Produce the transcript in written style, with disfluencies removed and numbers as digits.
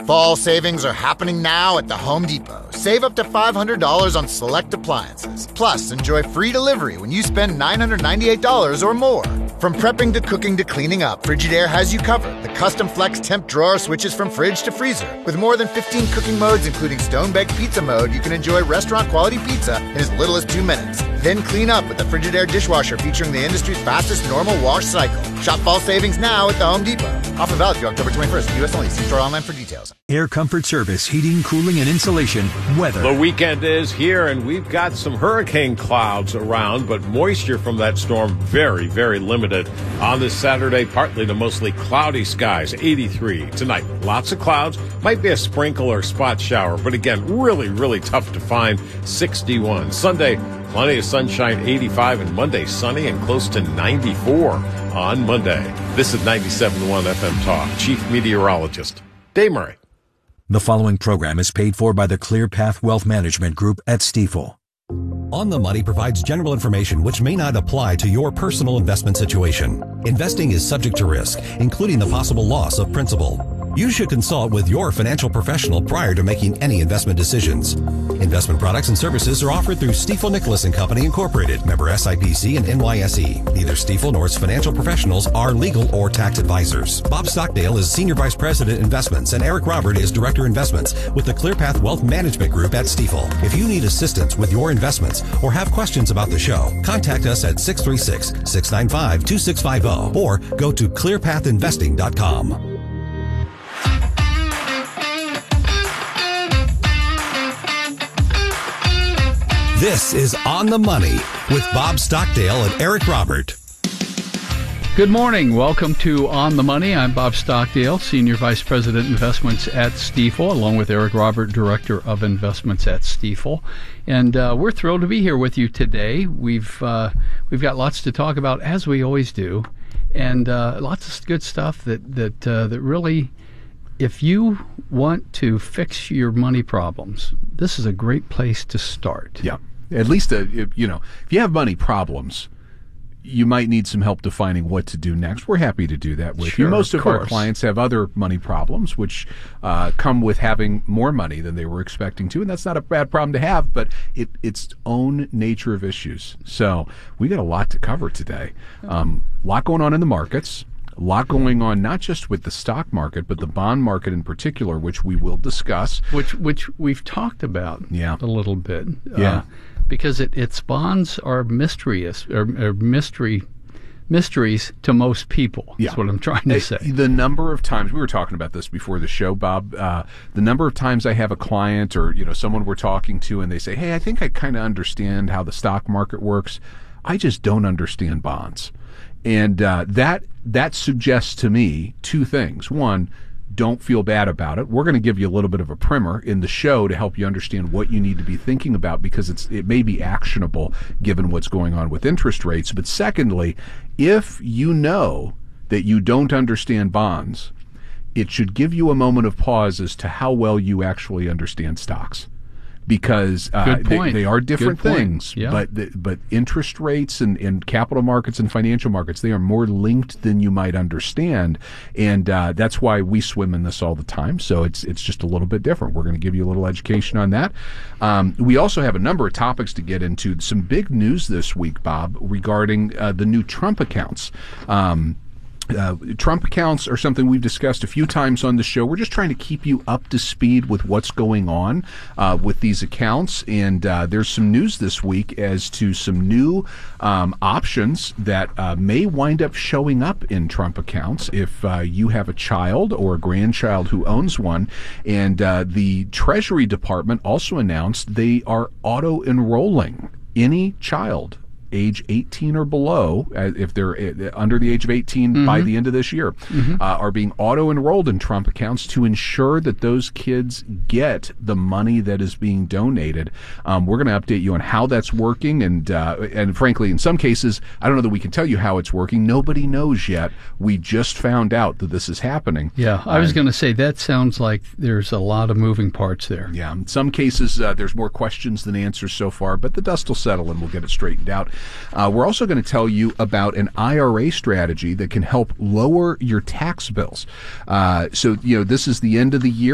Fall savings are happening now at the Home Depot. Save up to $500 on select appliances. Plus, enjoy free delivery when you spend $998 or more. From prepping to cooking to cleaning up, Frigidaire has you covered. The custom flex temp drawer switches from fridge to freezer. With more than 15 cooking modes, including stone-baked pizza mode, you can enjoy restaurant-quality pizza in as little as 2 minutes. Then clean up with the Frigidaire dishwasher featuring the industry's fastest normal wash cycle. Shop fall savings now at the Home Depot. Offer valid through October 21st. U.S. only. See store online for details. Air Comfort Service, heating, cooling, and insulation, weather. The weekend is here, and we've got some hurricane clouds around, but moisture from that storm very, very limited. On this Saturday, partly to mostly cloudy skies, 83. Tonight, lots of clouds. Might be a sprinkle or spot shower, but again, really, really tough to find, 61. Sunday, plenty of sunshine, 85, and Monday, sunny and close to 94 on Monday. This is 97.1 FM Talk. Chief Meteorologist Dave Murray. The following program is paid for by the ClearPath Wealth Management Group at Stifel. On the Money provides general information which may not apply to your personal investment situation. Investing is subject to risk, including the possible loss of principal. You should consult with your financial professional prior to making any investment decisions. Investment products and services are offered through Stifel Nicholas & Company Incorporated, member SIPC and NYSE. Neither Stifel nor its financial professionals are legal or tax advisors. Bob Stockdale is Senior Vice President Investments and Eric Robert is Director Investments with the ClearPath Wealth Management Group at Stifel. If you need assistance with your investments or have questions about the show, contact us at 636-695-2650 or go to clearpathinvesting.com. This is On the Money with Bob Stockdale and Eric Robert. Good morning. Welcome to On the Money. I'm Bob Stockdale, Senior Vice President Investments at Stifel, along with Eric Robert, Director of Investments at Stifel. And we're thrilled to be here with you today. We've got lots to talk about, as we always do, and lots of good stuff that really, if you want to fix your money problems, this is a great place to start. Yeah. At least, if you have money problems, you might need some help defining what to do next. We're happy to do that with you. Most of our clients have other money problems, which come with having more money than they were expecting to, and that's not a bad problem to have, but its own nature of issues. So we got a lot to cover today. Lot going on in the markets. A lot going on, not just with the stock market, but the bond market in particular, which we will discuss. Which we've talked about a little bit. Because its bonds are mysteries to most people. That's what I'm trying to say. The number of times, we were talking about this before the show, Bob, the number of times I have a client or someone we're talking to and they say, hey, I think I kind of understand how the stock market works. I just don't understand bonds. And that suggests to me two things. One, don't feel bad about it. We're going to give you a little bit of a primer in the show to help you understand what you need to be thinking about because it may be actionable given what's going on with interest rates. But secondly, if you know that you don't understand bonds, it should give you a moment of pause as to how well you actually understand stocks. Because they are different things, but interest rates and capital markets and financial markets, they are more linked than you might understand, and that's why we swim in this all the time. So it's just a little bit different. We're going to give you a little education on that. We also have a number of topics to get into. Some big news this week, Bob, regarding the new Trump accounts. Trump accounts are something we've discussed a few times on the show. We're just trying to keep you up to speed with what's going on with these accounts. And there's some news this week as to some new options that may wind up showing up in Trump accounts if you have a child or a grandchild who owns one. And the Treasury Department also announced they are auto-enrolling any child age 18 or below, if they're under the age of 18 by the end of this year, are being auto-enrolled in Trump accounts to ensure that those kids get the money that is being donated. We're going to update you on how that's working, and frankly, in some cases, I don't know that we can tell you how it's working. Nobody knows yet. We just found out that this is happening. Yeah, I was going to say, that sounds like there's a lot of moving parts there. Yeah, in some cases, there's more questions than answers so far, but the dust will settle and we'll get it straightened out. We're also going to tell you about an IRA strategy that can help lower your tax bills. So, this is the end of the year.